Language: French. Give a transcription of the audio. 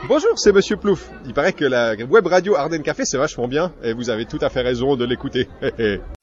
Bonjour, c'est Monsieur Plouf. Il paraît que la web radio Ardennes Café, c'est vachement bien et vous avez tout à fait raison de l'écouter.